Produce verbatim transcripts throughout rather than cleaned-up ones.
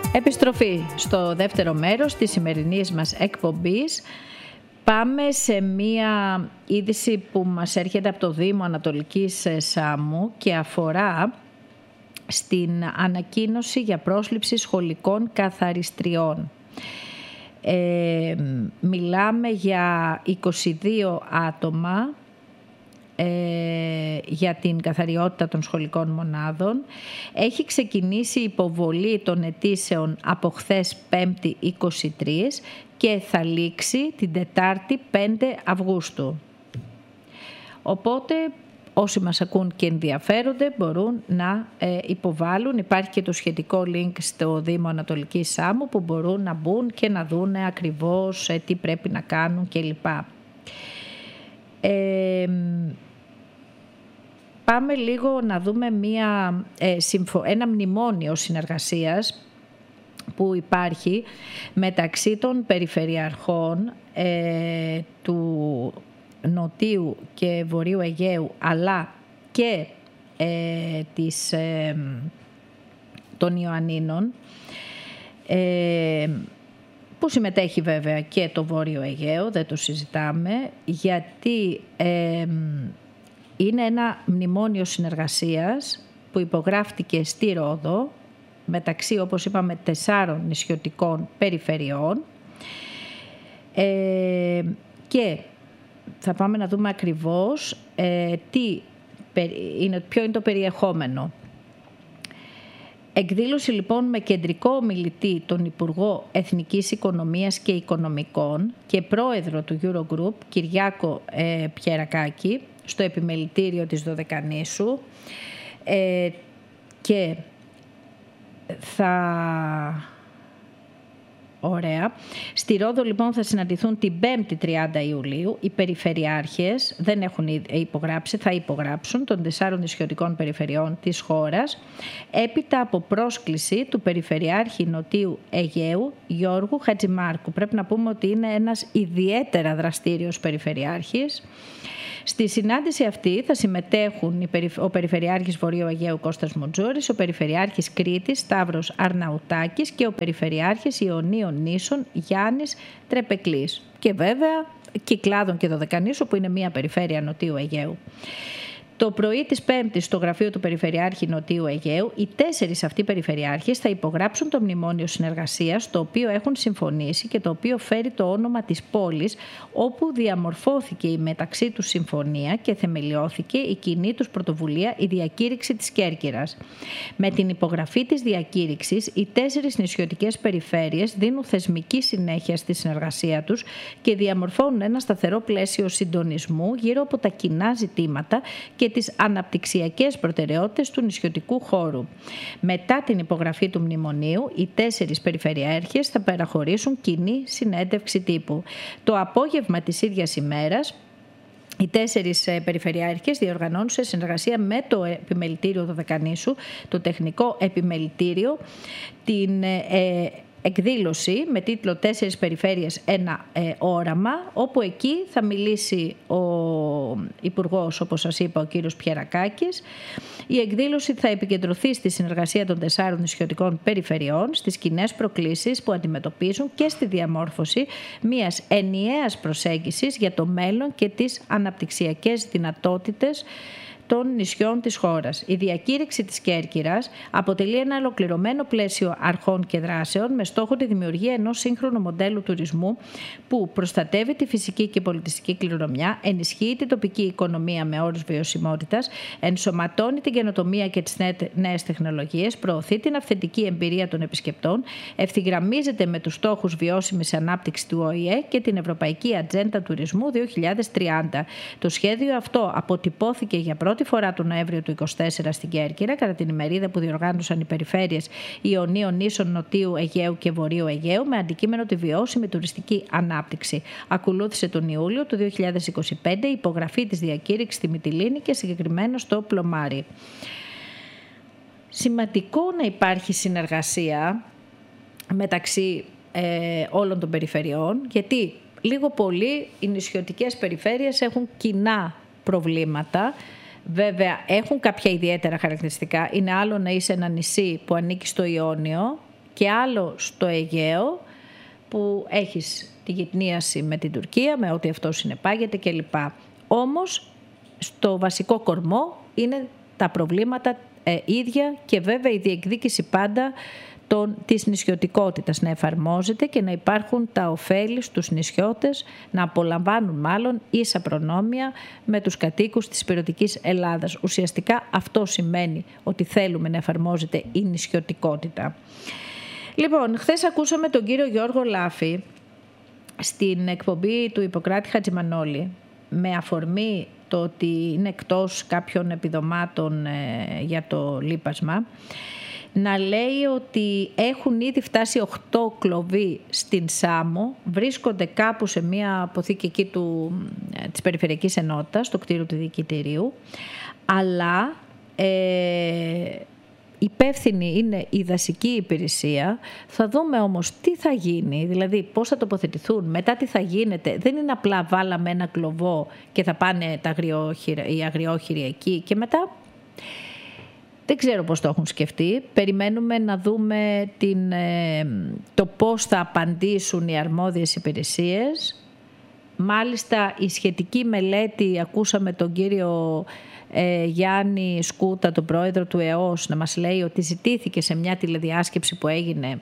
Επιστροφή στο δεύτερο μέρος της σημερινής μας εκπομπής. Πάμε σε μία είδηση που μας έρχεται από το Δήμο Ανατολικής Σάμου και αφορά στην ανακοίνωση για πρόσληψη σχολικών καθαριστριών. Ε, μιλάμε για είκοσι δύο άτομα ε, για την καθαριότητα των σχολικών μονάδων. Έχει ξεκινήσει η υποβολή των αιτήσεων από χθες πέμπτη είκοσι τρία και θα λήξει την Τετάρτη πέντε Αυγούστου. Οπότε όσοι μας ακούν και ενδιαφέρονται μπορούν να ε, υποβάλουν. Υπάρχει και το σχετικό link στο Δήμο Ανατολικής Σάμου που μπορούν να μπουν και να δουν ακριβώς ε, τι πρέπει να κάνουν κλπ. Ε, πάμε λίγο να δούμε μια, ε, συμφω... ένα μνημόνιο συνεργασίας που υπάρχει μεταξύ των περιφερειαρχών ε, του Νοτίου και Βορείου Αιγαίου αλλά και ε, της, ε, των Ιωαννίνων ε, που συμμετέχει βέβαια και το Βόρειο Αιγαίο, δεν το συζητάμε, γιατί ε, είναι ένα μνημόνιο συνεργασίας που υπογράφτηκε στη Ρόδο μεταξύ, όπως είπαμε, τεσσάρων νησιωτικών περιφερειών ε, και θα πάμε να δούμε ακριβώς ε, τι είναι, ποιο είναι το περιεχόμενο. Εκδήλωση λοιπόν με κεντρικό ομιλητή τον Υπουργό Εθνικής Οικονομίας και Οικονομικών και πρόεδρο του Eurogroup Κυριάκο ε, Πιερακάκη στο επιμελητήριο της Δωδεκανήσου ε, και θα... Ωραία. Στη Ρόδο λοιπόν θα συναντηθούν την πέμπτη τριάντα Ιουλίου. Οι περιφερειάρχες δεν έχουν υπογράψει, θα υπογράψουν των τεσσάρων νησιωτικών περιφερειών της χώρας έπειτα από πρόσκληση του Περιφερειάρχη Νοτίου Αιγαίου Γιώργου Χατζημάρκου. Πρέπει να πούμε ότι είναι ένας ιδιαίτερα δραστήριος περιφερειάρχης. Στη συνάντηση αυτή θα συμμετέχουν ο Περιφερειάρχης Βορείου Αιγαίου Κώστας Μουτζούρης, ο Περιφερειάρχης Κρήτης Σταύρος Αρναουτάκης και ο Περιφερειάρχης Ιωνίων Νήσων Γιάννης Τρεπεκλής. Και βέβαια Κυκλάδων και Δωδεκανήσου που είναι μια περιφέρεια Νοτίου Αιγαίου. Το πρωί της Πέμπτης στο γραφείο του Περιφερειάρχη Νοτίου Αιγαίου, οι τέσσερις αυτοί περιφερειάρχες θα υπογράψουν το μνημόνιο συνεργασίας, το οποίο έχουν συμφωνήσει και το οποίο φέρει το όνομα της πόλης, όπου διαμορφώθηκε η μεταξύ τους συμφωνία και θεμελιώθηκε η κοινή τους πρωτοβουλία, η διακήρυξη της Κέρκυρας. Με την υπογραφή της διακήρυξης, οι τέσσερις νησιωτικές περιφέρειες δίνουν θεσμική συνέχεια στη συνεργασία τους και διαμορφώνουν ένα σταθερό πλαίσιο συντονισμού γύρω από τα κοινά ζητήματα και τις αναπτυξιακές προτεραιότητες του νησιωτικού χώρου. Μετά την υπογραφή του μνημονίου, οι τέσσερις περιφερειάρχες θα παραχωρήσουν κοινή συνέντευξη τύπου. Το απόγευμα της ίδιας ημέρας, οι τέσσερις περιφερειάρχες διοργανώνουν σε συνεργασία με το Επιμελητήριο Δωδεκανήσου, το Τεχνικό Επιμελητήριο, την ε, εκδήλωση με τίτλο «Τέσσερις περιφέρειες, ένα ε, όραμα», όπου εκεί θα μιλήσει ο Υπουργός, όπως σας είπα, ο κύριος Πιερακάκης. Η εκδήλωση θα επικεντρωθεί στη συνεργασία των τεσσάρων νησιωτικών περιφερειών, στις κοινές προκλήσεις που αντιμετωπίζουν και στη διαμόρφωση μιας ενιαίας προσέγγισης για το μέλλον και τις αναπτυξιακές δυνατότητες των νησιών της χώρας. Η διακήρυξη της Κέρκυρας αποτελεί ένα ολοκληρωμένο πλαίσιο αρχών και δράσεων με στόχο τη δημιουργία ενός σύγχρονου μοντέλου τουρισμού που προστατεύει τη φυσική και πολιτιστική κληρονομιά, ενισχύει την τοπική οικονομία με όρους βιωσιμότητας, ενσωματώνει την καινοτομία και τις νέες τεχνολογίες, προωθεί την αυθεντική εμπειρία των επισκεπτών, ευθυγραμμίζεται με τους στόχους βιώσιμης ανάπτυξης του Ο Η Ε και την Ευρωπαϊκή Ατζέντα Τουρισμού δύο χιλιάδες τριάντα. Το σχέδιο αυτό αποτυπώθηκε για πρώτη φορά του Νοέμβριο του είκοσι τέσσερα στην Κέρκυρα, κατά την ημερίδα που διοργάνωσαν οι περιφέρειες Ιωνίων Νήσων Νοτίου Αιγαίου και Βορείου Αιγαίου με αντικείμενο τη βιώσιμη τουριστική ανάπτυξη. Ακολούθησε τον Ιούλιο του δύο χιλιάδες είκοσι πέντε η υπογραφή της διακήρυξης στη Μυτιλήνη και συγκεκριμένα στο Πλωμάρι. Σημαντικό να υπάρχει συνεργασία μεταξύ ε, όλων των περιφερειών, γιατί λίγο πολύ οι νησιωτικές περιφέρειες έχουν κοινά προβλήματα. Βέβαια έχουν κάποια ιδιαίτερα χαρακτηριστικά. Είναι άλλο να είσαι ένα νησί που ανήκει στο Ιόνιο και άλλο στο Αιγαίο, που έχεις τη γυτνίαση με την Τουρκία, με ό,τι αυτό συνεπάγεται κλπ. Όμως, στο βασικό κορμό είναι τα προβλήματα ε, ίδια και βέβαια η διεκδίκηση πάντα των, της νησιωτικότητας να εφαρμόζεται και να υπάρχουν τα ωφέλη στους νησιώτες, να απολαμβάνουν μάλλον ίσα προνόμια με τους κατοίκους της ηπειρωτικής Ελλάδας. Ουσιαστικά αυτό σημαίνει ότι θέλουμε να εφαρμόζεται η νησιωτικότητα. Λοιπόν, χθες ακούσαμε τον κύριο Γιώργο Λάφη στην εκπομπή του Ιπποκράτη Χατζημανόλη με αφορμή το ότι είναι εκτός κάποιων επιδομάτων ε, για το λίπασμα, να λέει ότι έχουν ήδη φτάσει οκτώ κλοβοί στην Σάμο, βρίσκονται κάπου σε μια αποθήκη εκεί του, της Περιφερειακής Ενότητας, στο κτίριο του Διοικητηρίου, αλλά ε, υπεύθυνη είναι η δασική υπηρεσία. Θα δούμε όμως τι θα γίνει, δηλαδή πώς θα τοποθετηθούν, μετά τι θα γίνεται. Δεν είναι απλά βάλαμε ένα κλοβό και θα πάνε τα αγριόχειρα, οι αγριόχειροι εκεί και μετά... Δεν ξέρω πώς το έχουν σκεφτεί. Περιμένουμε να δούμε την, το πώς θα απαντήσουν οι αρμόδιες υπηρεσίες. Μάλιστα η σχετική μελέτη, ακούσαμε τον κύριο ε, Γιάννη Σκούτα, τον πρόεδρο του ΕΟΣ, να μας λέει ότι ζητήθηκε σε μια τηλεδιάσκεψη που έγινε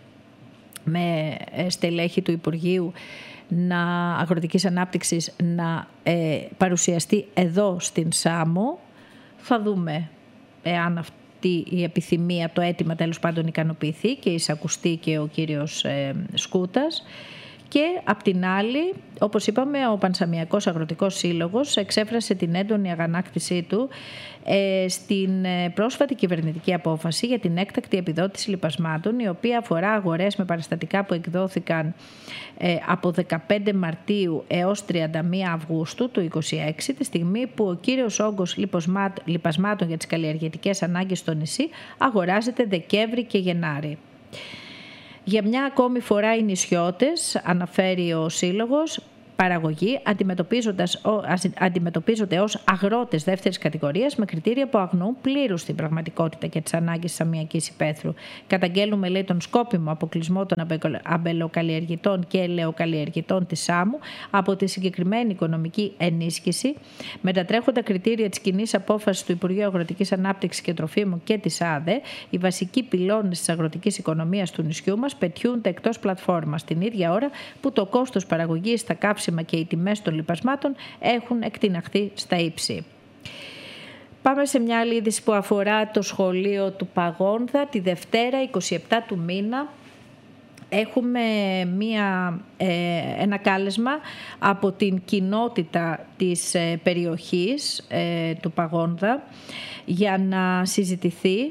με στελέχη του Υπουργείου να, Αγροτικής Ανάπτυξης να ε, παρουσιαστεί εδώ στην Σάμο. Θα δούμε εάν αυτό η επιθυμία, το αίτημα τέλος πάντων ικανοποιηθεί και εισακουστεί και ο κύριος ε, Σκούτας. Και απ' την άλλη, όπως είπαμε, ο Πανσαμιακός Αγροτικός Σύλλογος εξέφρασε την έντονη αγανάκτησή του ε, στην πρόσφατη κυβερνητική απόφαση για την έκτακτη επιδότηση λιπασμάτων, η οποία αφορά αγορές με παραστατικά που εκδόθηκαν ε, από δεκαπέντε Μαρτίου έως τριάντα μία Αυγούστου του είκοσι έξι, τη στιγμή που ο κύριος όγκος λιπασμάτων για τις καλλιεργητικές ανάγκες στο νησί αγοράζεται Δεκέμβρη και Γενάρη. Για μια ακόμη φορά οι νησιώτες, αναφέρει ο Σύλλογος, παραγωγή αντιμετωπίζοντας, αντιμετωπίζονται ως αγρότες δεύτερης κατηγορίας με κριτήρια που αγνοούν πλήρως την πραγματικότητα και τις ανάγκες της αμμιακής υπαίθρου. Καταγγέλνουμε, λέει, τον σκόπιμο αποκλεισμό των αμπελοκαλλιεργητών και ελαιοκαλλιεργητών της Σάμου από τη συγκεκριμένη οικονομική ενίσχυση. Με τα τρέχοντα κριτήρια της κοινής απόφασης του Υπουργείου Αγροτικής Ανάπτυξης και Τροφίμων και της ΑΔΕ, οι βασικοί πυλώνες της αγροτικής οικονομίας του νησιού μας πετιούνται εκτός πλατφόρμας την ίδια ώρα που το κόστος παραγωγής στα καύσιμα και οι τιμές των λιπασμάτων έχουν εκτιναχθεί στα ύψη. Πάμε σε μια άλλη είδηση που αφορά το σχολείο του Παγόνδα. Τη Δευτέρα, εικοστή εβδόμη του μήνα, έχουμε μια, ε, ένα κάλεσμα από την κοινότητα της ε, περιοχής ε, του Παγόνδα για να συζητηθεί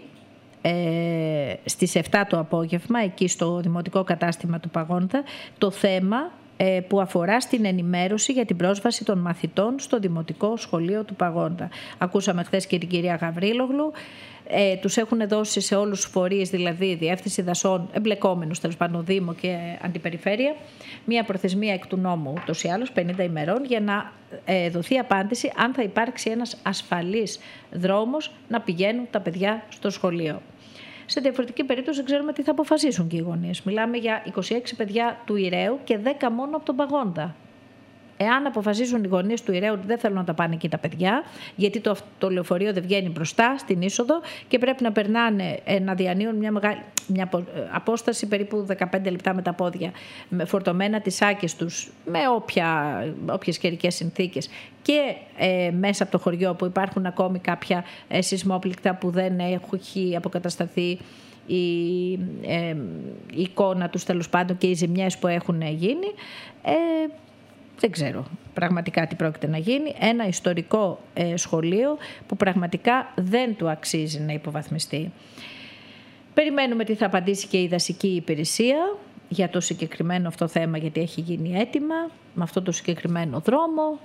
ε, στις επτά το απόγευμα, εκεί στο Δημοτικό Κατάστημα του Παγόνδα, το θέμα που αφορά στην ενημέρωση για την πρόσβαση των μαθητών στο Δημοτικό Σχολείο του Παγόνδα. Ακούσαμε χθες και την κυρία Γαβρίλογλου. Ε, τους έχουν δώσει σε όλους τους φορείς, δηλαδή Διεύθυνση Δασών, εμπλεκόμενους τέλος πάντων, Δήμο και Αντιπεριφέρεια, μία προθεσμία εκ του νόμου, ούτως ή άλλως πενήντα ημερών, για να ε, δοθεί απάντηση αν θα υπάρξει ένας ασφαλής δρόμος να πηγαίνουν τα παιδιά στο σχολείο. Σε διαφορετική περίπτωση δεν ξέρουμε τι θα αποφασίσουν και οι γονείς. Μιλάμε για είκοσι έξι παιδιά του Ηρέου και δέκα μόνο από τον Παγόνδα. Εάν αποφασίσουν οι γονείς του Ηρέου ότι δεν θέλουν να τα πάνε εκεί τα παιδιά, γιατί το, το λεωφορείο δεν βγαίνει μπροστά στην είσοδο και πρέπει να περνάνε, να διανύουν μια, μεγάλη, μια απόσταση περίπου δεκαπέντε λεπτά με τα πόδια, με φορτωμένα τις σάκες τους, με όποια, όποιες καιρικές συνθήκες, και ε, μέσα από το χωριό που υπάρχουν ακόμη κάποια ε, σεισμόπληκτα που δεν έχει αποκατασταθεί η, ε, η εικόνα τους τέλος πάντων και οι ζημιές που έχουν γίνει, ε, δεν ξέρω πραγματικά τι πρόκειται να γίνει. Ένα ιστορικό ε, σχολείο που πραγματικά δεν του αξίζει να υποβαθμιστεί. Περιμένουμε τι θα απαντήσει και η δασική υπηρεσία για το συγκεκριμένο αυτό θέμα, γιατί έχει γίνει αίτημα με αυτό το συγκεκριμένο δρόμο.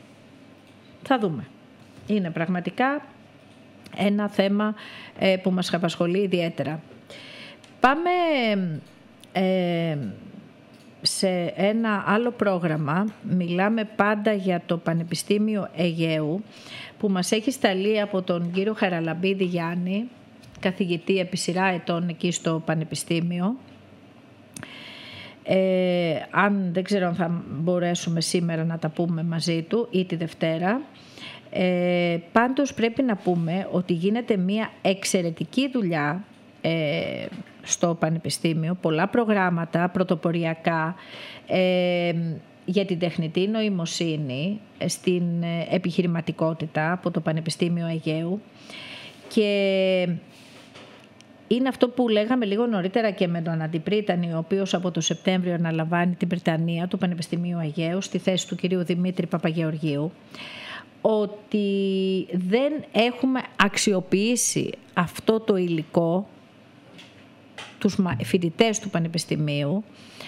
Θα δούμε. Είναι πραγματικά ένα θέμα ε, που μας απασχολεί ιδιαίτερα. Πάμε ε, σε ένα άλλο πρόγραμμα. Μιλάμε πάντα για το Πανεπιστήμιο Αιγαίου, που μας έχει σταλεί από τον κύριο Χαραλαμπίδη Γιάννη, καθηγητή επί σειρά ετών εκεί στο Πανεπιστήμιο. Ε, αν δεν ξέρω αν θα μπορέσουμε σήμερα να τα πούμε μαζί του ή τη Δευτέρα. Ε, πάντως πρέπει να πούμε ότι γίνεται μια εξαιρετική δουλειά ε, στο Πανεπιστήμιο, πολλά προγράμματα πρωτοποριακά ε, για την τεχνητή νοημοσύνη στην επιχειρηματικότητα από το Πανεπιστήμιο Αιγαίου, και είναι αυτό που λέγαμε λίγο νωρίτερα και με τον Αντιπρίτανη, ο οποίος από το Σεπτέμβριο αναλαμβάνει την Πριτανία του Πανεπιστημίου Αιγαίου στη θέση του κυρίου Δημήτρη Παπαγεωργίου, ότι δεν έχουμε αξιοποιήσει αυτό το υλικό, τους φοιτητές του Πανεπιστημίου,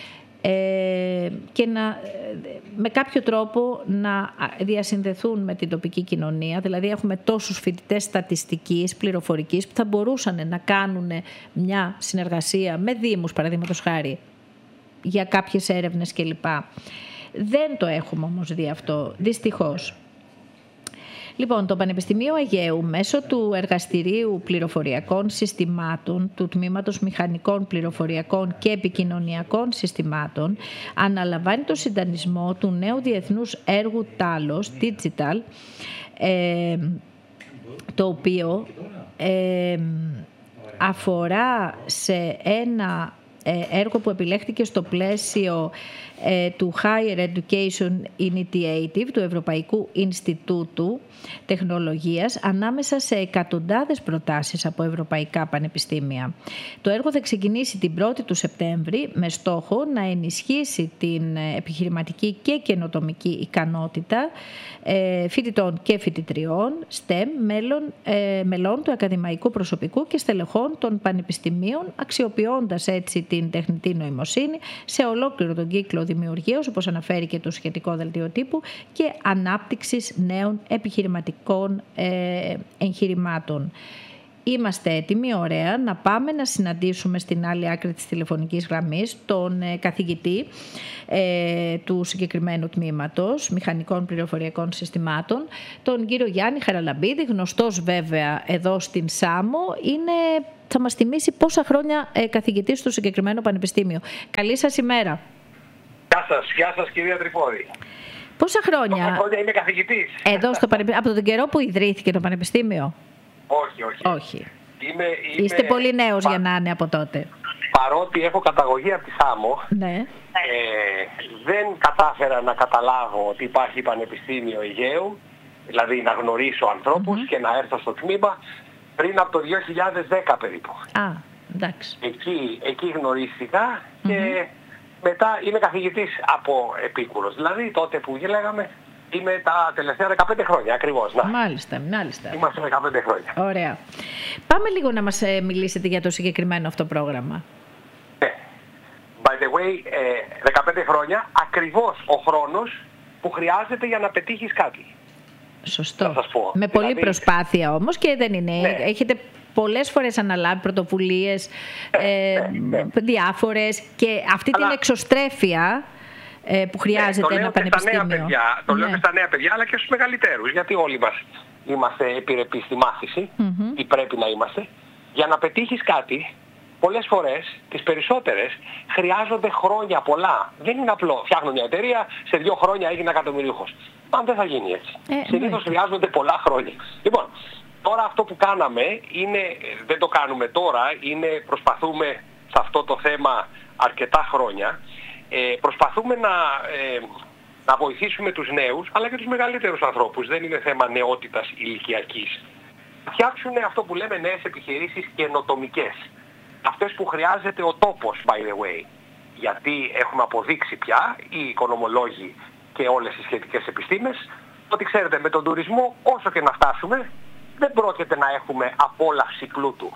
ε, και να, με κάποιο τρόπο να διασυνδεθούν με την τοπική κοινωνία. Δηλαδή έχουμε τόσους φοιτητές στατιστικής, πληροφορικής, που θα μπορούσαν να κάνουν μια συνεργασία με δήμους, παραδείγματος χάρη, για κάποιες έρευνες κλπ. Δεν το έχουμε όμως δει αυτό, δυστυχώς. Λοιπόν, το Πανεπιστημίο Αιγαίου, μέσω του Εργαστηρίου Πληροφοριακών Συστημάτων, του Τμήματος Μηχανικών Πληροφοριακών και Επικοινωνιακών Συστημάτων, αναλαμβάνει το συντονισμό του νέου διεθνούς έργου Talos Digital, ε, το οποίο ε, αφορά σε ένα έργο που επιλέχθηκε στο πλαίσιο ε, του Higher Education Initiative, του Ευρωπαϊκού Ινστιτούτου Τεχνολογίας, ανάμεσα σε εκατοντάδες προτάσεις από ευρωπαϊκά πανεπιστήμια. Το έργο θα ξεκινήσει την πρώτη του Σεπτέμβρη με στόχο να ενισχύσει την επιχειρηματική και καινοτομική ικανότητα ε, φοιτητών και φοιτητριών, στεμ, μέλων, ε, μελών του ακαδημαϊκού προσωπικού και στελεχών των πανεπιστημίων, αξιοποιώντας έτσι την τεχνητή νοημοσύνη σε ολόκληρο τον κύκλο δημιουργίας, όπως αναφέρει και το σχετικό δελτίο τύπου, και ανάπτυξης νέων επιχειρηματικών ε, εγχειρημάτων. Είμαστε έτοιμοι, ωραία, να πάμε να συναντήσουμε στην άλλη άκρη της τηλεφωνικής γραμμής τον ε, καθηγητή ε, του συγκεκριμένου τμήματος Μηχανικών Πληροφοριακών Συστημάτων, τον κύριο Γιάννη Χαραλαμπίδη, γνωστός βέβαια εδώ στην Σάμο. Είναι, θα μας θυμίσει πόσα χρόνια ε, καθηγητής στο συγκεκριμένο πανεπιστήμιο. Καλή σας ημέρα. Γεια σας, γεια σας κυρία Τρυφώδη. Πόσα χρόνια, Πόσα χρόνια είμαι καθηγητής. Εδώ στο πανεπιστήμιο, από τον καιρό που ιδρύθηκε το πανεπιστήμιο? Όχι, όχι. όχι. Είμαι, είμαι... Είστε πολύ νέος Πα... για να είναι από τότε. Παρότι έχω καταγωγή από τη Σάμο, ναι. ε, δεν κατάφερα να καταλάβω ότι υπάρχει Πανεπιστήμιο Αιγαίου, δηλαδή να γνωρίσω ανθρώπους mm-hmm. και να έρθω στο τμήμα πριν από το δύο χιλιάδες δέκα περίπου. Α, εντάξει. Εκεί, εκεί γνωρίστηκα mm-hmm. και μετά είμαι καθηγητής από επίκουρος. Δηλαδή τότε που λέγαμε είμαι τα τελευταία δεκαπέντε χρόνια ακριβώς. Να. Μάλιστα, μάλιστα. Είμαστε δεκαπέντε χρόνια. Ωραία. Πάμε λίγο να μας μιλήσετε για το συγκεκριμένο αυτό πρόγραμμα. Ναι. By the way, ε, δεκαπέντε χρόνια ακριβώς ο χρόνος που χρειάζεται για να πετύχεις κάτι. Σωστό. Να σας πω. Με δηλαδή... πολλή προσπάθεια όμως, και δεν είναι. Ναι. Έχετε πολλές φορές αναλάβει πρωτοβουλίες ναι, ε, ναι, ναι. διάφορες, και αυτή αλλά... την εξωστρέφεια ε, που χρειάζεται ναι, ένα πανεπιστήμιο. Νέα παιδιά, το ναι. λέω και στα νέα παιδιά, αλλά και στους μεγαλύτερους, γιατί όλοι μας είμαστε επιρρεπείς στη μάθηση mm-hmm. ή πρέπει να είμαστε. Για να πετύχεις κάτι, πολλές φορές, τις περισσότερες, χρειάζονται χρόνια πολλά. Δεν είναι απλό. Φτιάχνω μια εταιρεία, σε δύο χρόνια έγινα εκατομμυρίουχος. Αν δεν θα γίνει έτσι. Ε, Συνήθως χρειάζονται πολλά χρόνια. Λοιπόν, τώρα αυτό που κάναμε είναι, δεν το κάνουμε τώρα, είναι προσπαθούμε σε αυτό το θέμα αρκετά χρόνια, ε, προσπαθούμε να, ε, να βοηθήσουμε τους νέους, αλλά και τους μεγαλύτερους ανθρώπους. Δεν είναι θέμα νεότητας ηλικιακής. Να φτιάξουν αυτό που λέμε νέες επιχειρήσεις καινοτομικές. Αυτές που χρειάζεται ο τόπος, by the way. Γιατί έχουμε αποδείξει πια, οι οικονομολόγοι και όλες οι σχετικές επιστήμες, ότι ξέρετε, με τον τουρισμό όσο και να φτάσουμε, δεν πρόκειται να έχουμε απόλαυση πλούτου.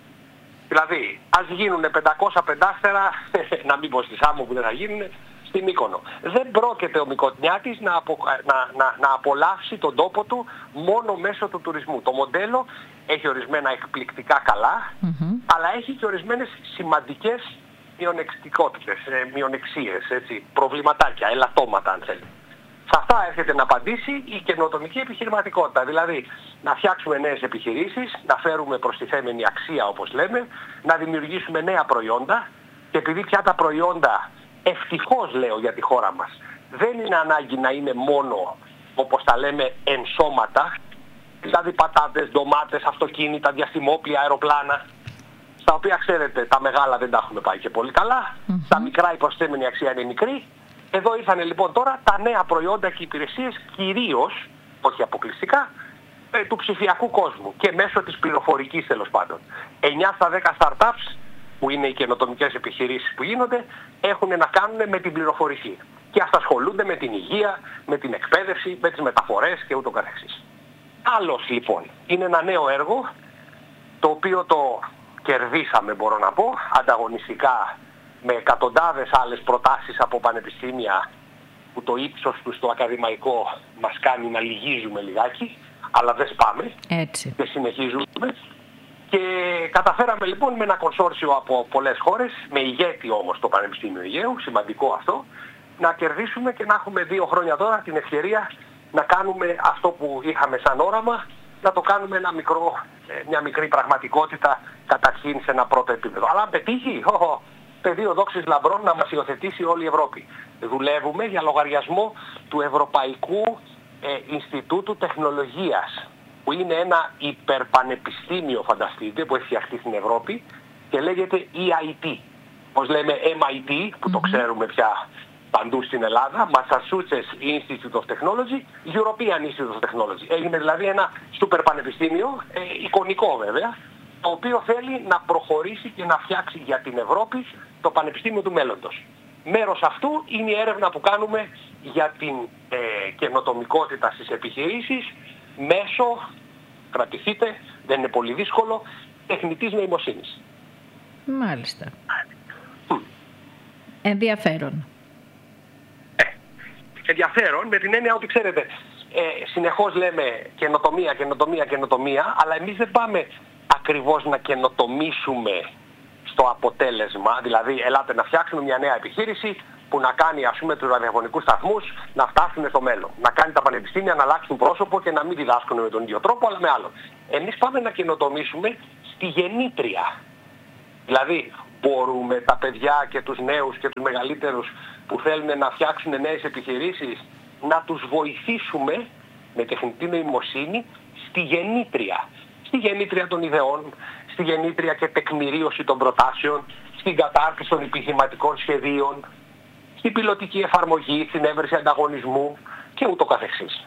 Δηλαδή, ας γίνουν πεντακόσια πεντάστερα, να μην πω στη Σάμο που δεν θα γίνουν, στη Μύκονο. Δεν πρόκειται ο Μυκονιάτης να, απο, να, να, να απολαύσει τον τόπο του μόνο μέσω του τουρισμού. Το μοντέλο έχει ορισμένα εκπληκτικά καλά, mm-hmm. αλλά έχει και ορισμένες σημαντικές μειονεκτικότητες, ε, μειονεξίες, έτσι, προβληματάκια, ελαττώματα αν θέλει. Σε αυτά έρχεται να απαντήσει η καινοτομική επιχειρηματικότητα. Δηλαδή να φτιάξουμε νέες επιχειρήσεις, να φέρουμε προστιθέμενη αξία όπως λέμε, να δημιουργήσουμε νέα προϊόντα, και επειδή πια τα προϊόντα ευτυχώς λέω για τη χώρα μας. Δεν είναι ανάγκη να είναι μόνο, όπως τα λέμε, ενσώματα, δηλαδή πατάτες, ντομάτες, αυτοκίνητα, διαστημόπλια, αεροπλάνα, στα οποία ξέρετε τα μεγάλα δεν τα έχουμε πάει και πολύ καλά, mm-hmm. τα μικρά η προσθέμενη αξία είναι μικρή. Εδώ ήρθαν λοιπόν τώρα τα νέα προϊόντα και υπηρεσίες, κυρίως, όχι αποκλειστικά, ε, του ψηφιακού κόσμου και μέσω της πληροφορικής τέλος πάντων. εννιά στα δέκα startups, που είναι οι καινοτομικές επιχειρήσεις που γίνονται, έχουν να κάνουν με την πληροφορική. Και αυτά ασχολούνται με την υγεία, με την εκπαίδευση, με τις μεταφορές και ούτω καθεξής. Άλλος λοιπόν, είναι ένα νέο έργο, το οποίο το κερδίσαμε μπορώ να πω, ανταγωνιστικά με εκατοντάδες άλλες προτάσεις από πανεπιστήμια που το ύψος του στο ακαδημαϊκό μας κάνει να λυγίζουμε λιγάκι, αλλά δεν σπάμε. Έτσι. Και συνεχίζουμε. Και καταφέραμε λοιπόν με ένα κονσόρσιο από πολλές χώρες, με ηγέτη όμως το Πανεπιστήμιο Αιγαίου, σημαντικό αυτό, να κερδίσουμε και να έχουμε δύο χρόνια τώρα την ευκαιρία να κάνουμε αυτό που είχαμε σαν όραμα, να το κάνουμε ένα μικρό, μια μικρή πραγματικότητα καταρχήν σε ένα πρώτο επίπεδο. Αλλά αν πετύχει, oh, πεδίο δόξης λαμπρών να μας υιοθετήσει όλη η Ευρώπη. Δουλεύουμε για λογαριασμό του Ευρωπαϊκού ε, Ινστιτούτου Τεχνολογίας, που είναι ένα υπερπανεπιστήμιο, φανταστείτε, που έχει φτιαχτεί στην Ευρώπη και λέγεται ι άι τι. Όπως λέμε εμ άι τι, που mm-hmm. το ξέρουμε πια παντού στην Ελλάδα, Massachusetts Institute of Technology, European Institute of Technology. Έγινε δηλαδή ένα σούπερ πανεπιστήμιο, ε, εικονικό βέβαια, το οποίο θέλει να προχωρήσει και να φτιάξει για την Ευρώπη το πανεπιστήμιο του μέλλοντος. Μέρος αυτού είναι η έρευνα που κάνουμε για την ε, καινοτομικότητα στις επιχειρήσεις μέσω, κρατηθείτε, δεν είναι πολύ δύσκολο, τεχνητής νοημοσύνης. Μάλιστα. Mm. Ενδιαφέρον. Ε, ενδιαφέρον με την έννοια ότι ξέρετε, ε, συνεχώς λέμε καινοτομία, καινοτομία, καινοτομία, αλλά εμείς δεν πάμε ακριβώς να καινοτομήσουμε στο αποτέλεσμα, δηλαδή ελάτε να φτιάξουμε μια νέα επιχείρηση που να κάνει ας πούμε τους ραδιοφωνικούς σταθμούς να φτάσουν στο μέλλον. Να κάνει τα πανεπιστήμια να αλλάξουν πρόσωπο και να μην διδάσκουν με τον ίδιο τρόπο αλλά με άλλο. Εμείς πάμε να καινοτομήσουμε στη γεννήτρια. Δηλαδή μπορούμε τα παιδιά και τους νέους και τους μεγαλύτερους που θέλουν να φτιάξουν νέες επιχειρήσεις να τους βοηθήσουμε με τεχνητή νοημοσύνη στη γεννήτρια. Στη γεννήτρια των ιδεών, στη γεννήτρια και τεκμηρίωση των προτάσεων, στην κατάρτιση των επιχειρηματικών σχεδίων, στην πιλωτική εφαρμογή, στην έβρεση ανταγωνισμού και ούτω καθεξής.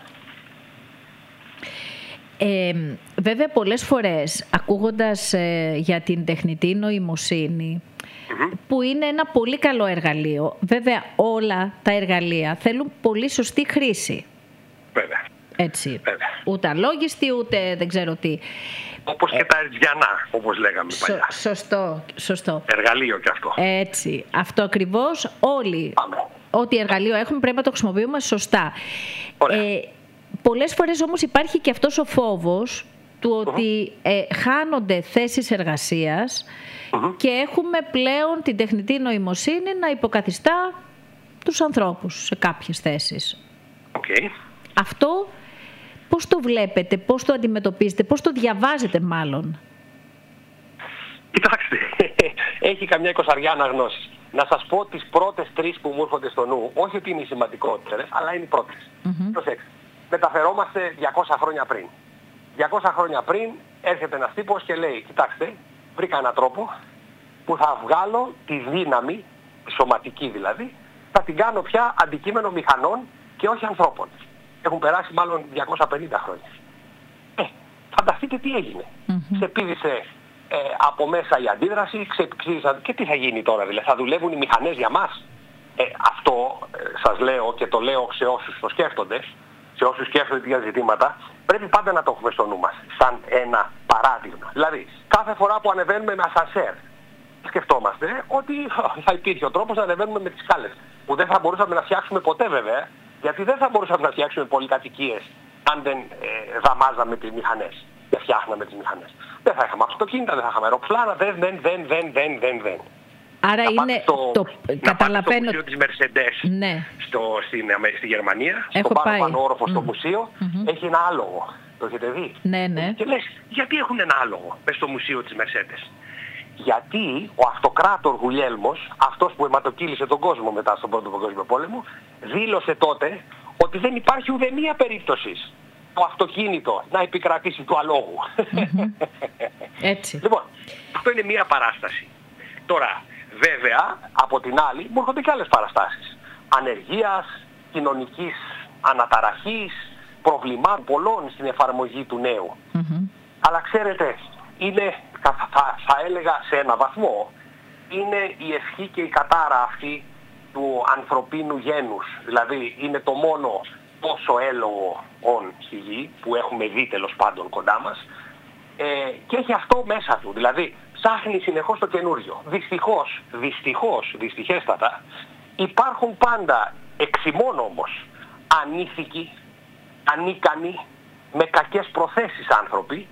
Ε, βέβαια πολλές φορές ακούγοντας ε, για την τεχνητή νοημοσύνη mm-hmm. που είναι ένα πολύ καλό εργαλείο, βέβαια όλα τα εργαλεία θέλουν πολύ σωστή χρήση. Βέβαια. Έτσι. Βέβαια. Ούτε αλόγιστη ούτε δεν ξέρω τι. Όπως και τα ερτζιανά, όπως λέγαμε Σω, παλιά. Σωστό, σωστό. Εργαλείο και αυτό. Έτσι. Αυτό ακριβώς όλοι. Πάμε. Ό,τι εργαλείο έχουμε πρέπει να το χρησιμοποιούμε σωστά. Ε, πολλές φορές όμως υπάρχει και αυτός ο φόβος του ότι uh-huh. ε, χάνονται θέσεις εργασίας uh-huh. και έχουμε πλέον την τεχνητή νοημοσύνη να υποκαθιστά τους ανθρώπους σε κάποιες θέσεις. Okay. Αυτό πώς το βλέπετε, πώς το αντιμετωπίζετε, πώς το διαβάζετε μάλλον? Κοιτάξτε, έχει καμιά εικοσαριά αναγνώσεις. Να σας πω τις πρώτες τρεις που μου έρχονται στο νου, όχι ότι είναι οι σημαντικότερες, αλλά είναι οι πρώτες. Mm-hmm. Προσέξτε, μεταφερόμαστε διακόσια χρόνια πριν. διακόσια χρόνια πριν έρχεται ένας τύπος και λέει, κοιτάξτε, βρήκα έναν τρόπο που θα βγάλω τη δύναμη, σωματική δηλαδή, θα την κάνω πια αντικείμενο μηχανών και όχι ανθρώπων. Έχουν περάσει μάλλον διακόσια πενήντα χρόνια. Ε, φανταστείτε τι έγινε. Mm-hmm. Ξεπήδησε ε, από μέσα η αντίδραση, ξεπήδησαν και τι θα γίνει τώρα, δηλαδή θα δουλεύουν οι μηχανές για μας. Ε, αυτό ε, σας λέω και το λέω σε όσους το σκέφτονται, σε όσους σκέφτονται τέτοια ζητήματα, πρέπει πάντα να το έχουμε στο νου μας, σαν ένα παράδειγμα. Δηλαδή, κάθε φορά που ανεβαίνουμε με ασανσέρ, σκεφτόμαστε ότι θα υπήρχε ο τρόπος να ανεβαίνουμε με τις σκάλες, που δεν θα μπορούσαμε να φτιάξουμε ποτέ βέβαια, γιατί δεν θα μπορούσαμε να φτιάξουμε πολυκατοικίες αν δεν ε, δαμάζαμε τις μηχανές και φτιάχναμε τις μηχανές. Δεν θα είχαμε αυτοκίνητα, δεν θα είχαμε αεροπλάνα, δεν, δεν, δεν, δεν, δεν, δεν, δεν. Άρα να είναι το, το καταλαβαίνω... στο μουσείο της Mercedes ναι. στο, στην, στη Γερμανία, έχω στο πάνω πάει. πάνω όροφο στο mm. μουσείο, mm-hmm. έχει ένα άλογο. Το έχετε δει? Ναι, ναι. Και λες, γιατί έχουν ένα άλογο μες στο μουσείο της Mercedes? Γιατί ο αυτοκράτορ Γουλιέλμος, αυτός που αιματοκύλησε τον κόσμο μετά στον Πρώτο Παγκόσμιο Πόλεμο, δήλωσε τότε ότι δεν υπάρχει ουδέμια περίπτωση το αυτοκίνητο να επικρατήσει του αλόγου. Mm-hmm. Έτσι. Λοιπόν, αυτό είναι μία παράσταση. Τώρα, βέβαια, από την άλλη, μου έρχονται και άλλες παραστάσεις. Ανεργίας, κοινωνικής αναταραχής, προβλημάτων πολλών στην εφαρμογή του νέου. Mm-hmm. Αλλά ξέρετε, είναι, θα, θα, θα έλεγα σε ένα βαθμό, είναι η ευχή και η κατάρα αυτή του ανθρωπίνου γένους. Δηλαδή, είναι το μόνο τόσο έλογο όν στη γη που έχουμε δει τέλος πάντων κοντά μας, ε, και έχει αυτό μέσα του. Δηλαδή, ψάχνει συνεχώς το καινούριο. Δυστυχώς, δυστυχώς, δυστυχέστατα, υπάρχουν πάντα εξημών όμως ανήθικοι, ανίκανοι, με κακές προθέσεις άνθρωποι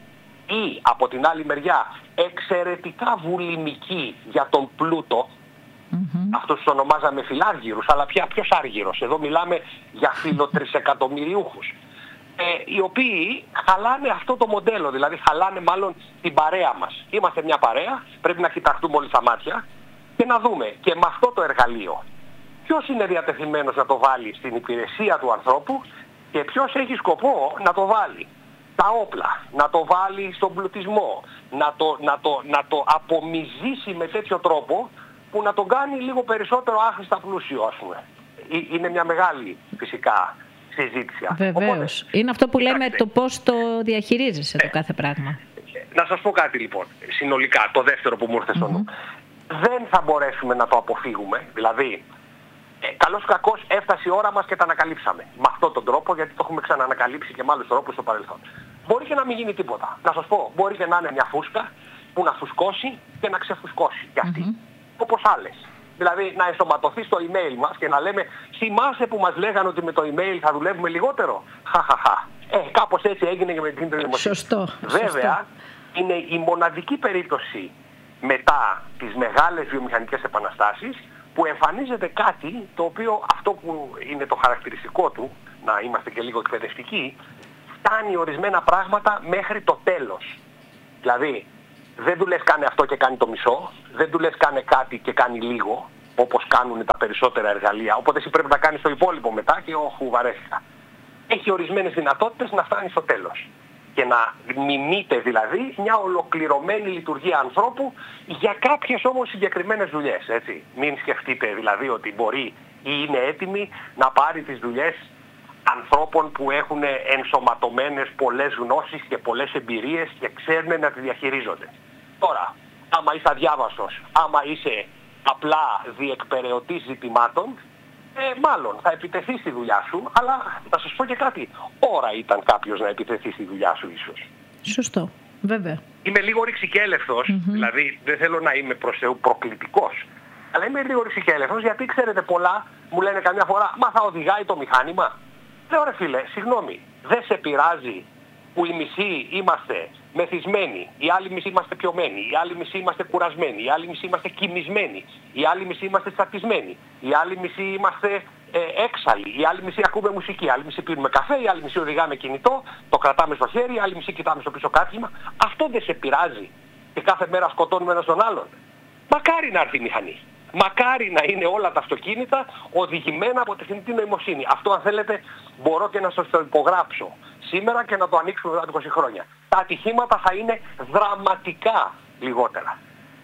ή από την άλλη μεριά εξαιρετικά βουλημικοί για τον πλούτο. Mm-hmm. Αυτούς τους ονομάζαμε φιλάργυρους, αλλά πια ποιος άργυρος? Εδώ μιλάμε για φιλοτρισεκατομμυριούχους, ε, οι οποίοι χαλάνε αυτό το μοντέλο, δηλαδή χαλάνε μάλλον την παρέα μας. Είμαστε μια παρέα, πρέπει να κοιταχτούμε όλοι στα μάτια και να δούμε και με αυτό το εργαλείο ποιος είναι διατεθειμένος να το βάλει στην υπηρεσία του ανθρώπου και ποιος έχει σκοπό να το βάλει τα όπλα, να το βάλει στον πλουτισμό, να το, να το, να το απομυζήσει με τέτοιο τρόπο που να τον κάνει λίγο περισσότερο άχρηστα πλούσιο, ας πούμε. Είναι μια μεγάλη φυσικά συζήτηση. Βεβαίως. Οπότε, είναι αυτό που λέμε, κοιτάξτε, το πώς το διαχειρίζεσαι ε, το κάθε πράγμα. Να σας πω κάτι λοιπόν, συνολικά, το δεύτερο που μου ήρθε στο νου. Mm-hmm. Δεν θα μπορέσουμε να το αποφύγουμε, δηλαδή, ε, καλώς κακώς έφτασε η ώρα μας και τα ανακαλύψαμε. Με αυτόν τον τρόπο, γιατί το έχουμε ξαναανακαλύψει και με άλλους τρόπους στο παρελθόν. Μπορεί και να μην γίνει τίποτα. Να σας πω, μπορεί και να είναι μια φούσκα που να φουσκώσει και να ξεφουσκώσει κι αυτή. Mm-hmm. Όπως άλλες. Δηλαδή να ενσωματωθεί στο email μας και να λέμε, θυμάσαι που μας λέγανε ότι με το email θα δουλεύουμε λιγότερο? Χαχαχα. Ε, κάπως έτσι έγινε και με την νοημοσύνη. Σωστό. Βέβαια, σωστό. Είναι η μοναδική περίπτωση μετά τις μεγάλες βιομηχανικές επαναστάσεις που εμφανίζεται κάτι το οποίο, αυτό που είναι το χαρακτηριστικό του, να είμαστε και λίγο εκπαιδευτικοί, φτάνει ορισμένα πράγματα μέχρι το τέλος. Δηλαδή, δεν του λες κάνε αυτό και κάνει το μισό, δεν του λες κάνε κάτι και κάνει λίγο, όπως κάνουν τα περισσότερα εργαλεία, οπότε εσύ πρέπει να κάνεις το υπόλοιπο μετά και όχου βαρέθηκα. Έχει ορισμένες δυνατότητες να φτάνει στο τέλος και να μιμείται δηλαδή μια ολοκληρωμένη λειτουργία ανθρώπου για κάποιες όμως συγκεκριμένες δουλειές, έτσι. Μην σκεφτείτε δηλαδή ότι μπορεί ή είναι έτοιμη να πάρει τις δουλειές ανθρώπων που έχουν ενσωματωμένες πολλές γνώσεις και πολλές εμπειρίες και ξέρουν να τις διαχειρίζονται. Τώρα, άμα είσαι αδιάβαστος, άμα είσαι απλά διεκπεραιωτής ζητημάτων, ε, μάλλον θα επιτεθεί στη δουλειά σου, αλλά θα σας πω και κάτι. Ώρα ήταν κάποιος να επιτεθεί στη δουλειά σου ίσως. Σωστό, βέβαια. Είμαι λίγο ρηξικέλευθος, mm-hmm. δηλαδή δεν θέλω να είμαι προς Θεού προκλητικός, αλλά είμαι λίγο ρηξικέλευθος γιατί ξέρετε πολλά μου λένε καμιά φορά, μα θα οδηγάει το μηχάνημα? Λέω ρε φίλε, συγγνώμη, δεν σε πειράζει που οι μισοί είμαστε μεθυσμένοι, οι άλλοι μισοί είμαστε πιωμένοι, οι άλλοι μισοί είμαστε κουρασμένοι, οι άλλοι μισοί είμαστε κοιμισμένοι, οι άλλοι μισοί είμαστε τσατισμένοι, οι άλλοι μισοί είμαστε ε, έξαλλοι, οι άλλοι μισοί ακούμε μουσική, οι άλλοι μισοί πίνουμε καφέ, οι άλλοι μισοί οδηγάμε κινητό, το κρατάμε στο χέρι, οι άλλοι μισοί κοιτάμε στο πίσω κάθισμα? Αυτό δεν σε πειράζει και κάθε μέρα σκοτώνουμε ένας τον άλλον? Μακάρι να έρθει η μηχανή. Μακάρι να είναι όλα τα αυτοκίνητα οδηγημένα από τεχνητή νοημοσύνη. Αυτό αν θέλετε μπορώ και να σας το υπογράψω σήμερα και να το ανοίξουμε μετά από είκοσι χρόνια. Τα ατυχήματα θα είναι δραματικά λιγότερα.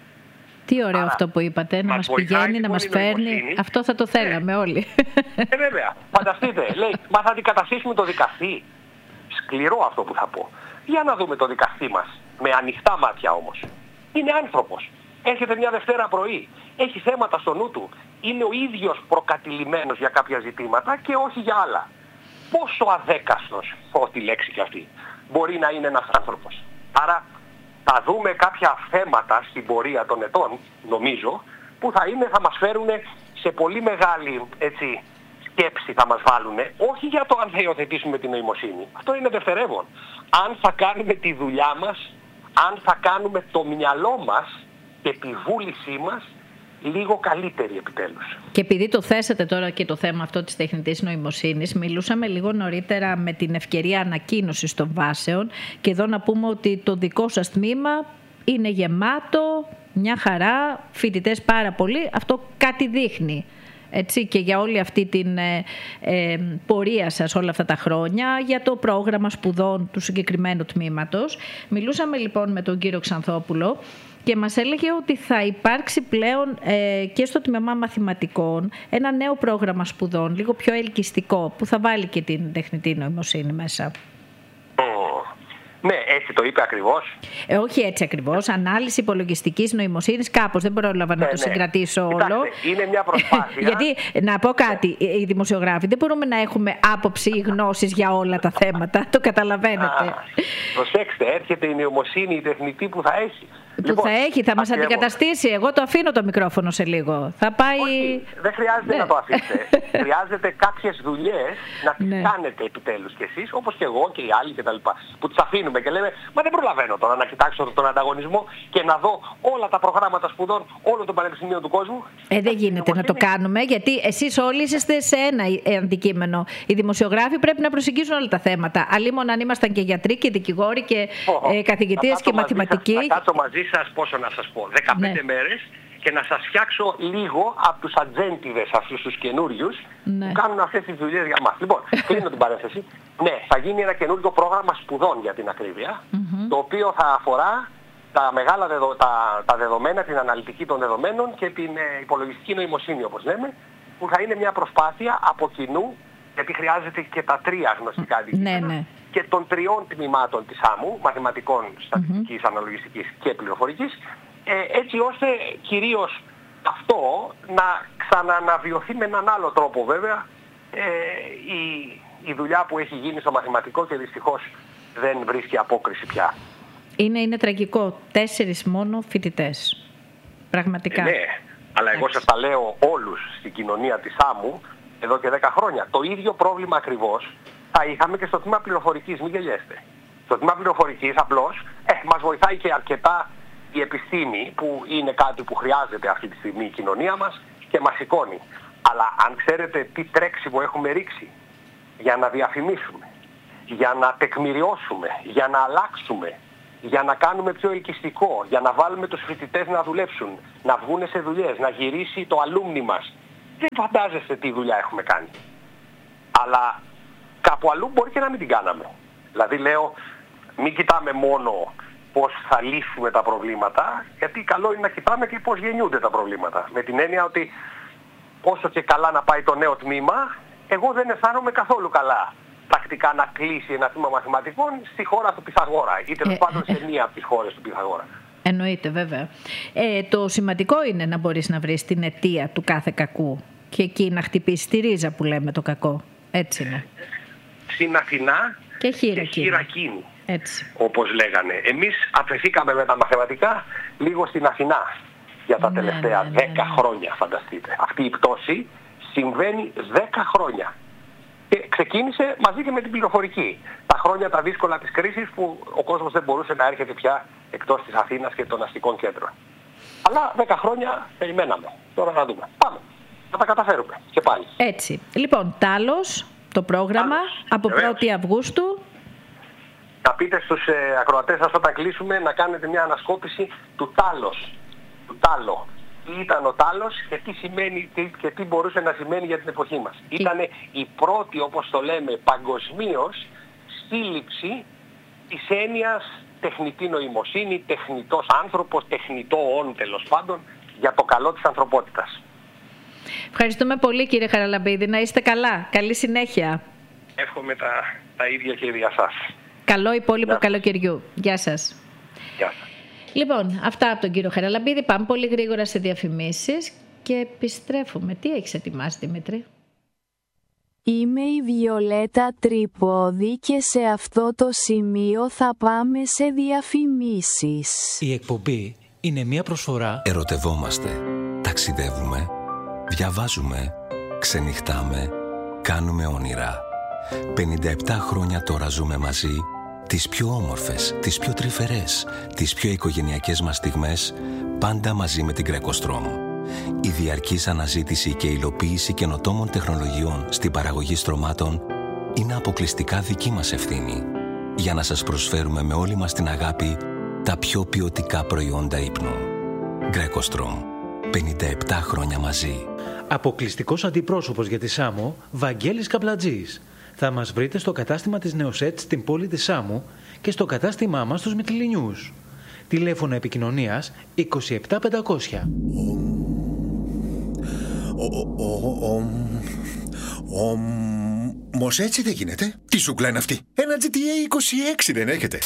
Τι ωραίο. Άρα, αυτό που είπατε, να μας πηγαίνει, να μας φέρνει. Αυτό θα το θέλαμε ε, όλοι. Ε, βέβαια. Φανταστείτε, λέει, μα θα αντικαταστήσουμε το δικαστή. Σκληρό αυτό που θα πω. Για να δούμε το δικαστή μας, με ανοιχτά μάτια όμως. Είναι άνθρωπος. Έρχεται μια Δευτέρα πρωί. Έχει θέματα στο νου του. Είναι ο ίδιος προκατηλημένος για κάποια ζητήματα και όχι για άλλα. Πόσο αδέκαστος, ό,τι λέξη κι αυτή, μπορεί να είναι ένας άνθρωπος. Άρα θα δούμε κάποια θέματα στην πορεία των ετών, νομίζω, που θα, είναι, θα μας φέρουν σε πολύ μεγάλη έτσι, σκέψη θα μας βάλουν, όχι για το αν θα υιοθετήσουμε την νοημοσύνη. Αυτό είναι δευτερεύον. Αν θα κάνουμε τη δουλειά μας, αν θα κάνουμε το μυαλό μας και τη βούλησή μας λίγο καλύτερη επιτέλους. Και επειδή το θέσατε τώρα και το θέμα αυτό της τεχνητής νοημοσύνης, μιλούσαμε λίγο νωρίτερα με την ευκαιρία ανακοίνωσης των βάσεων και εδώ να πούμε ότι το δικό σας τμήμα είναι γεμάτο Μια χαρά, φοιτητές πάρα πολύ, αυτό κάτι δείχνει. Έτσι, και για όλη αυτή την ε, ε, πορεία σας όλα αυτά τα χρόνια, για το πρόγραμμα σπουδών του συγκεκριμένου τμήματος. Μιλούσαμε λοιπόν με τον κύριο Ξανθόπουλο και μας έλεγε ότι θα υπάρξει πλέον ε, και στο τμήμα μαθηματικών ένα νέο πρόγραμμα σπουδών, λίγο πιο ελκυστικό, που θα βάλει και την τεχνητή νοημοσύνη μέσα. Ναι, έτσι το είπε ακριβώς. Ε, όχι έτσι ακριβώς. Ανάλυση υπολογιστικής νοημοσύνης, κάπως δεν πρόλαβα να ναι, το συγκρατήσω ναι. όλο. Κοιτάξτε, είναι μια προσπάθεια. Γιατί, να πω κάτι, ναι. οι δημοσιογράφοι δεν μπορούμε να έχουμε άποψη ή γνώσεις για όλα τα θέματα. Το καταλαβαίνετε. Α, προσέξτε, έρχεται η νοημοσύνη, η τεχνητή που θα έχει. Που λοιπόν, θα έχει, θα μας αντικαταστήσει. Εγώ το αφήνω το μικρόφωνο σε λίγο. Θα πάει... Όχι, δεν χρειάζεται ναι. να το αφήσετε. Χρειάζεται κάποιες δουλειές να τις ναι. κάνετε επιτέλους κι εσείς, όπως και εγώ και οι άλλοι κτλ. Που τις αφήνουμε και λέμε, μα δεν προλαβαίνω τώρα να κοιτάξω τον ανταγωνισμό και να δω όλα τα προγράμματα σπουδών όλων των πανεπιστημίων του κόσμου. Ε, δεν γίνεται να το κάνουμε, γιατί εσείς όλοι είσαστε σε ένα αντικείμενο. Οι δημοσιογράφοι πρέπει να προσεγγίζουν όλα τα θέματα. Αλλήμον αν ήμασταν και γιατροί και δικηγόροι και ε, καθηγητές και μαθηματικοί. Θα κάτσω μαζί σας, πόσο να σας πω, δεκαπέντε ναι. μέρες και να σας φτιάξω λίγο από τους ατζέντιδες αυτούς τους καινούριους ναι. που κάνουν αυτές τις δουλειές για μας. Λοιπόν, κλείνω την παρένθεση. Ναι, θα γίνει ένα καινούργιο πρόγραμμα σπουδών για την ακρίβεια, mm-hmm. το οποίο θα αφορά τα μεγάλα δεδο, τα, τα δεδομένα, την αναλυτική των δεδομένων και την ε, υπολογιστική νοημοσύνη, όπως λέμε, που θα είναι μια προσπάθεια από κοινού, γιατί χρειάζεται και τα τρία γνωστικά αντικείμενα, ναι, ναι. και των τριών τμήματων της άμμου, μαθηματικών, στατιστικής, mm-hmm. αναλογιστικής και πληροφορικής, ε, έτσι ώστε κυρίως αυτό να ξανααναβιωθεί με έναν άλλο τρόπο βέβαια ε, η, η δουλειά που έχει γίνει στο μαθηματικό και δυστυχώς δεν βρίσκει απόκριση πια. Είναι, είναι τραγικό. Τέσσερις μόνο φοιτητές. Πραγματικά. Ε, ναι, αλλά εγώ σας τα λέω όλους στην κοινωνία της άμμου εδώ και δέκα χρόνια. Το ίδιο πρόβλημα ακριβώς θα είχαμε και στο τμήμα πληροφορικής, μην γελιέστε. Στο τμήμα πληροφορικής απλώς ε, μας βοηθάει και αρκετά η επιστήμη, που είναι κάτι που χρειάζεται αυτή τη στιγμή η κοινωνία μας και μας σηκώνει. Αλλά αν ξέρετε τι τρέξιμο έχουμε ρίξει για να διαφημίσουμε, για να τεκμηριώσουμε, για να αλλάξουμε, για να κάνουμε πιο ελκυστικό, για να βάλουμε τους φοιτητές να δουλέψουν, να βγουν σε δουλειές, να γυρίσει το αλούμνι μας, δεν φαντάζεστε τι δουλειά έχουμε κάνει. Αλλά κάπου αλλού μπορεί και να μην την κάναμε. Δηλαδή λέω, μην κοιτάμε μόνο πώς θα λύσουμε τα προβλήματα, γιατί καλό είναι να κοιτάμε και πώς γεννιούνται τα προβλήματα. Με την έννοια ότι όσο και καλά να πάει το νέο τμήμα, εγώ δεν αισθάνομαι καθόλου καλά πρακτικά να κλείσει ένα τμήμα μαθηματικών στη χώρα του Πυθαγόρα ή τέλος πάντων σε μία από τις χώρες του Πυθαγόρα. Εννοείται βέβαια. Ε, το σημαντικό είναι να μπορείς να βρεις την αιτία του κάθε κακού και εκεί να χτυπήσεις τη ρίζα που λέμε το κακό. Έτσι είναι. Στην Αθηνά και χειρακίνη. Έτσι. Όπως λέγανε. Εμείς αφαιθήκαμε με τα μαθηματικά λίγο στην Αθηνά για τα ναι, τελευταία ναι, ναι, δέκα ναι, ναι. χρόνια, φανταστείτε. Αυτή η πτώση συμβαίνει δέκα χρόνια. Και ξεκίνησε μαζί και με την πληροφορική. Τα χρόνια τα δύσκολα της κρίσης που ο κόσμος δεν μπορούσε να έρχεται πια εκτός της Αθήνας και των αστικών κέντρων. Αλλά δέκα χρόνια περιμέναμε. Τώρα να δούμε. Πάμε. Θα τα καταφέρουμε. Και πάλι. Έτσι. Λοιπόν, Τάλος, το πρόγραμμα Τάλος, από πρώτη Αυγούστου. Να πείτε στους ε, ακροατές σας όταν κλείσουμε να κάνετε μια ανασκόπηση του Τάλος. Του Τάλο. Τι ήταν ο Τάλος και τι, σημαίνει, τι, και τι μπορούσε να σημαίνει για την εποχή μας. Τι... Ήτανε η πρώτη, όπως το λέμε, παγκοσμίως σύλληψη της έννοιας τεχνητή νοημοσύνη, τεχνητός άνθρωπος, τεχνητό όν τέλος πάντων, για το καλό της ανθρωπότητας. Ευχαριστούμε πολύ κύριε Χαραλαμπίδη. Να είστε καλά. Καλή συνέχεια. Εύχομαι τα, τα ίδια και για σας. Καλό υπόλοιπο καλοκαιριού. Γεια σας. Γεια σας. Λοιπόν, αυτά από τον κύριο Χαραλαμπίδη. Πάμε πολύ γρήγορα σε διαφημίσεις και επιστρέφουμε. Τι έχεις ετοιμάσει, Δημήτρη? Είμαι η Βιολέτα Τρίποδη και σε αυτό το σημείο θα πάμε σε διαφημίσεις. Η εκπομπή είναι μια προσφορά. Ερωτευόμαστε, ταξιδεύουμε, διαβάζουμε, ξενυχτάμε, κάνουμε όνειρα. πενήντα επτά χρόνια τώρα ζούμε μαζί. Τις πιο όμορφες, τις πιο τρυφερές, τις πιο οικογενειακές μας στιγμές, πάντα μαζί με την Greco-Strom. Η διαρκής αναζήτηση και υλοποίηση καινοτόμων τεχνολογιών στην παραγωγή στρωμάτων είναι αποκλειστικά δική μας ευθύνη, για να σας προσφέρουμε με όλη μας την αγάπη τα πιο ποιοτικά προϊόντα ύπνου. Γκρέκοστρομ. πενήντα επτά χρόνια μαζί. Αποκλειστικός αντιπρόσωπος για τη Σάμο, Βαγγέλης Καπλατζής. Θα μας βρείτε στο κατάστημα της Νεοσέτ στην πόλη της Σάμου και στο κατάστημά μας στους Μυτιληνιούς. Τηλέφωνο επικοινωνίας είκοσι επτά πεντακόσια. Όμως έτσι δεν γίνεται. Τι σούκλα είναι αυτή? Ένα τζι τι έι είκοσι έξι δεν έχετε?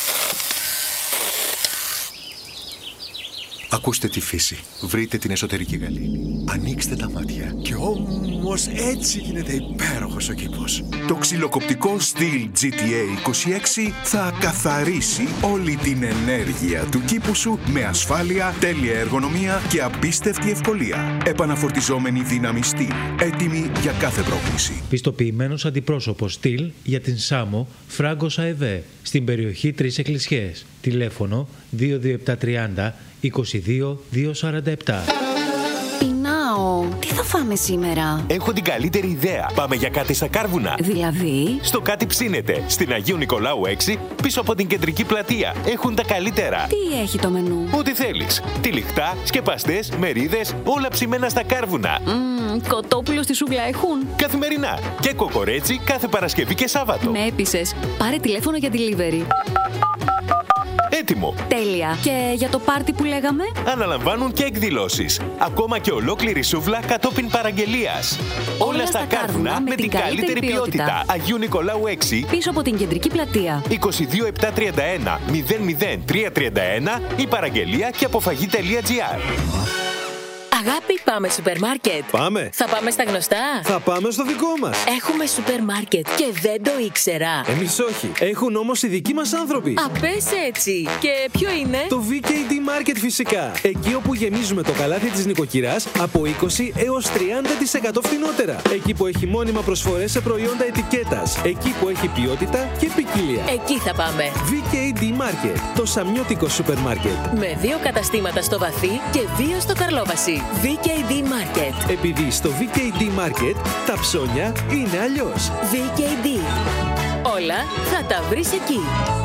Ακούστε τη φύση. Βρείτε την εσωτερική γαλήνη. Ανοίξτε τα μάτια. Και όμως έτσι γίνεται υπέροχος ο κήπος. Το ξυλοκοπτικό Stihl τζι τι έι είκοσι έξι θα καθαρίσει όλη την ενέργεια του κήπου σου με ασφάλεια, τέλεια εργονομία και απίστευτη ευκολία. Επαναφορτιζόμενη δύναμη Stihl. Έτοιμη για κάθε πρόκληση. Πιστοποιημένος αντιπρόσωπος Stihl για την Σάμο, Φράγκος ΑΕΒ, στην περιοχή Τρεις Εκκλησιές. Τηλέφωνο δύο δύο επτά τριάντα είκοσι δύο διακόσια σαράντα επτά. Πεινάω. Τι θα φάμε σήμερα? Έχω την καλύτερη ιδέα. Πάμε για κάτι στα Κάρβουνα. Δηλαδή? Στο Κάτι Ψήνεται. Στην Αγίου Νικολάου έξι, πίσω από την κεντρική πλατεία. Έχουν τα καλύτερα. Τι έχει το μενού? Ό,τι θέλεις. Τυλιχτά, σκεπαστές, μερίδες, όλα ψημένα στα Κάρβουνα. Mm, κοτόπουλο στη σούβλα έχουν? Καθημερινά. Και κοκορέτσι κάθε Παρασκευή και Σάββατο. Με έπεισες. Πάρε τηλέφωνο για delivery. Έτοιμο. Τέλεια. Και για το πάρτι που λέγαμε? Αναλαμβάνουν και εκδηλώσεις. Ακόμα και ολόκληρη σούβλα κατόπιν παραγγελίας. Όλα, Όλα στα Κάρβουνα με την καλύτερη ποιότητα. ποιότητα. Αγίου Νικολάου έξι, πίσω από την κεντρική πλατεία. είκοσι δύο επτά τριάντα ένα μηδέν μηδέν τρία τριάντα ένα ή παραγγελία και αποφαγή.gr. Αγάπη, πάμε σούπερ μάρκετ. Πάμε. Θα πάμε στα γνωστά. Θα πάμε στο δικό μας. Έχουμε σούπερ μάρκετ και δεν το ήξερα. Εμείς όχι. Έχουν όμως οι δικοί μας άνθρωποι. Α, πες έτσι. Και ποιο είναι? Το βι κέι ντι Market φυσικά. Εκεί όπου γεμίζουμε το καλάθι της νοικοκυράς από είκοσι έως τριάντα τοις εκατό φθηνότερα. Εκεί που έχει μόνιμα προσφορές σε προϊόντα ετικέτας. Εκεί που έχει ποιότητα και ποικιλία. Εκεί θα πάμε. βι κέι ντι Market. Το σαμιώτικο σούπερ μάρκετ. Με δύο καταστήματα στο Βαθύ και δύο στο Καρλόβαση. βι κέι ντι Market. Επειδή στο βι κέι ντι Market τα ψώνια είναι αλλιώς. βι κέι ντι. Όλα θα τα βρεις εκεί.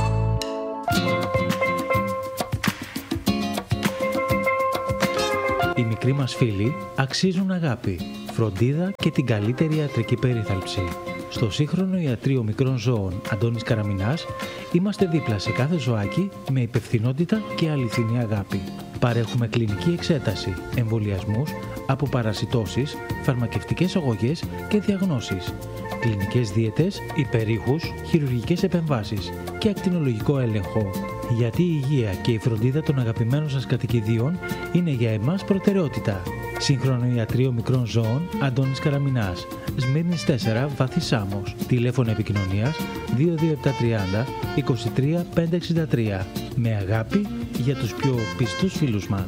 Οι μικροί μας φίλοι αξίζουν αγάπη, φροντίδα και την καλύτερη ιατρική περίθαλψη. Στο σύγχρονο ιατρείο μικρών ζώων Αντώνης Καραμινάς είμαστε δίπλα σε κάθε ζωάκι με υπευθυνότητα και αληθινή αγάπη. Παρέχουμε κλινική εξέταση, εμβολιασμούς, αποπαρασιτώσεις, φαρμακευτικές αγωγές και διαγνώσεις, κλινικές δίαιτες, υπερήχους, χειρουργικές επεμβάσεις και ακτινολογικό έλεγχο. Γιατί η υγεία και η φροντίδα των αγαπημένων σας κατοικιδίων είναι για εμάς προτεραιότητα. Σύγχρονο ιατρείο μικρών ζώων Αντώνης Καραμινάς, Σμύρνης τέσσερα, Βαθύ Σάμος. Τηλέφωνο επικοινωνίας δύο δύο επτά τριάντα είκοσι τρία πεντακόσια εξήντα τρία. Με αγάπη για τους πιο πιστούς φίλους μας.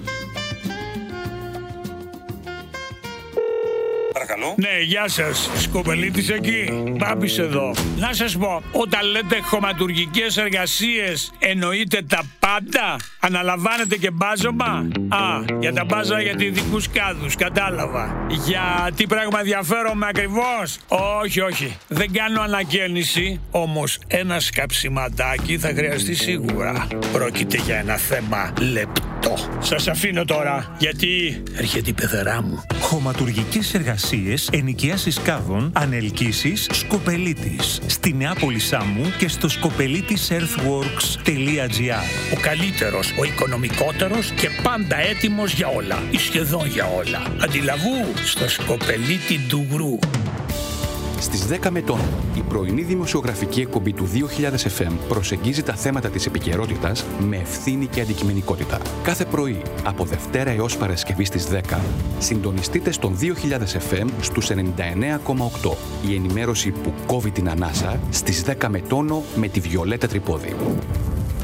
Ναι, γεια σας. Σκοπελίτης εκεί. Μπάμπης εδώ. Να σας πω, όταν λέτε χωματουργικές εργασίες, εννοείτε τα πάντα? Αναλαμβάνετε και μπάζωμα? Α, για τα μπάζα για ειδικούς κάδους, κατάλαβα. Για τι πράγμα ενδιαφέρομαι ακριβώς? Όχι, όχι. Δεν κάνω ανακαίνιση, όμως ένα σκαψιματάκι θα χρειαστεί σίγουρα. Πρόκειται για ένα θέμα λεπτό. Σας αφήνω τώρα, γιατί έρχεται η πεθερά μου. Χωματουργικές εργασίες, ενοικίασης κάδων, ανελκύσεις, Σκοπελίτης. Στη Νεάπολη Σάμου και στο σκοπελίτης earthworks τελεία τζι άρ. Ο καλύτερος, ο οικονομικότερος και πάντα έτοιμος για όλα. Ή σχεδόν για όλα. Αντιλαβού στο Σκοπελίτη Ντουγρού. Στις δέκα Μετών, η πρωινή δημοσιογραφική εκπομπή του δύο χιλιάδες εφ εμ προσεγγίζει τα θέματα της επικαιρότητας με ευθύνη και αντικειμενικότητα. Κάθε πρωί, από Δευτέρα έως Παρασκευή στις δέκα, συντονιστείτε στον δύο χιλιάδες εφ εμ στους ενενήντα εννέα κόμμα οκτώ. Η ενημέρωση που κόβει την ανάσα στις δέκα Μετώνο με τη Βιολέτα Τρυπόδη.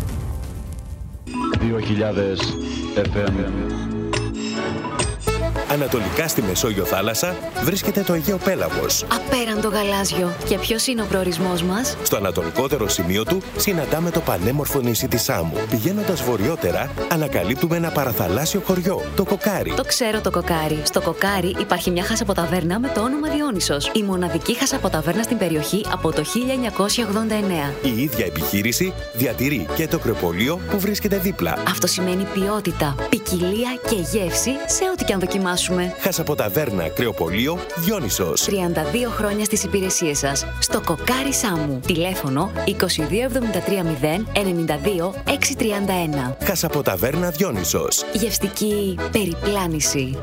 δύο χιλιάδες εφ εμ. Ανατολικά στη Μεσόγειο θάλασσα βρίσκεται το Αιγαίο Πέλαγος. Απέραντο γαλάζιο. Και ποιος είναι ο προορισμός μας? Στο ανατολικότερο σημείο του συναντάμε το πανέμορφο νησί της Σάμου. Πηγαίνοντας βορειότερα, ανακαλύπτουμε ένα παραθαλάσσιο χωριό, το Κοκάρι. Το ξέρω το Κοκάρι. Στο Κοκάρι υπάρχει μια χασαποταβέρνα με το όνομα Διόνυσος. Η μοναδική χασαποταβέρνα στην περιοχή από το χίλια εννιακόσια ογδόντα εννέα. Η ίδια επιχείρηση διατηρεί και το κρεοπολείο που βρίσκεται δίπλα. Αυτό σημαίνει ποιότητα, ποικιλία και γεύση σε ό,τι και αν δοκιμάσουμε. Χασαποταβέρνα, κρεοπολείο, Διόνυσος. τριάντα δύο χρόνια στις υπηρεσίες σας. Στο Κοκάρι Σάμου. Τηλέφωνο είκοσι δύο εβδομήντα τρία μηδέν ενενήντα δύο εξακόσια τριάντα ένα. Χασαποταβέρνα Διόνυσος. Γευστική περιπλάνηση.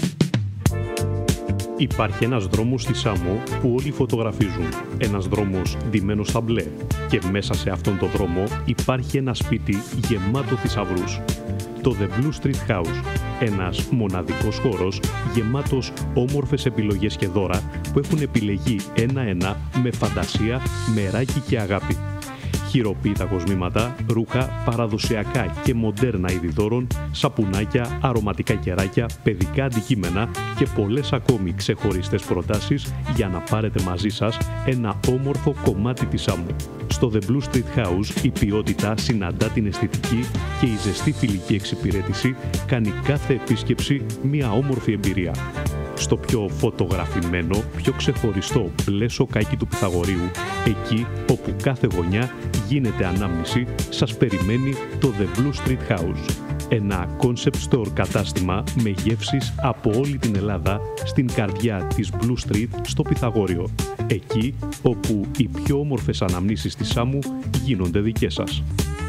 Υπάρχει ένας δρόμος στη Σάμο που όλοι φωτογραφίζουν. Ένας δρόμος ντυμένος στα μπλε. Και μέσα σε αυτόν τον δρόμο υπάρχει ένα σπίτι γεμάτο θησαυρούς. Το The Blue Street House. Ένας μοναδικός χώρος γεμάτος όμορφες επιλογές και δώρα που έχουν επιλεγεί ένα-ένα με φαντασία, μεράκι και αγάπη. Χειροποίητα κοσμήματα, ρούχα, παραδοσιακά και μοντέρνα είδη δώρων, σαπουνάκια, αρωματικά κεράκια, παιδικά αντικείμενα και πολλές ακόμη ξεχωριστές προτάσεις για να πάρετε μαζί σας ένα όμορφο κομμάτι της Σάμου. Στο The Blue Street House η ποιότητα συναντά την αισθητική και η ζεστή φιλική εξυπηρέτηση κάνει κάθε επίσκεψη μια όμορφη εμπειρία. Στο πιο φωτογραφημένο, πιο ξεχωριστό μπλε σοκάκι του Πυθαγορείου, εκεί όπου κάθε γωνιά γίνεται ανάμνηση, σας περιμένει το The Blue Street House. Ένα concept store κατάστημα με γεύσεις από όλη την Ελλάδα στην καρδιά της Blue Street στο Πυθαγόριο. Εκεί όπου οι πιο όμορφες αναμνήσεις της Σάμου γίνονται δικές σας.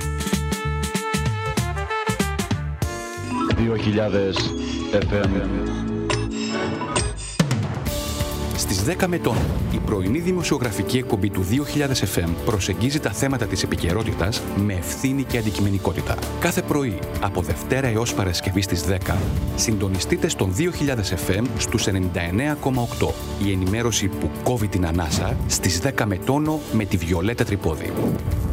δύο χιλιάδες εφ εμ. Στις δέκα μετών, η πρωινή δημοσιογραφική εκπομπή του δύο χιλιάδες εφ εμ προσεγγίζει τα θέματα της επικαιρότητας με ευθύνη και αντικειμενικότητα. Κάθε πρωί, από Δευτέρα έως Παρασκευή στις δέκα, συντονιστείτε στον δύο χιλιάδες εφ εμ στους ενενήντα εννέα κόμμα οκτώ. Η ενημέρωση που κόβει την ανάσα στις δέκα με τόνο με τη Βιολέτα Τρυπόδη.